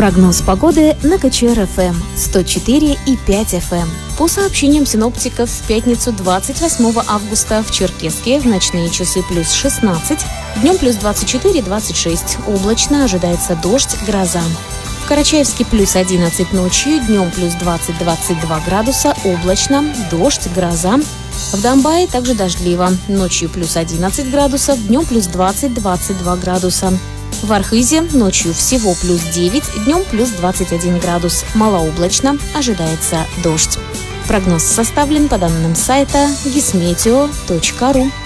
Прогноз погоды на КЧР-ФМ 104,5 FM. По сообщениям синоптиков, в пятницу 28 августа в Черкесске в ночные часы плюс 16, днем плюс 24-26, облачно, ожидается дождь, гроза. В Карачаевске плюс 11 ночью, днем плюс 20-22 градуса, облачно, дождь, гроза. В Домбае также дождливо, ночью плюс 11 градусов, днем плюс 20-22 градуса. В Архызе ночью всего плюс 9, днем плюс 21 градус. Малооблачно, ожидается дождь. Прогноз составлен по данным сайта gismeteo.ru.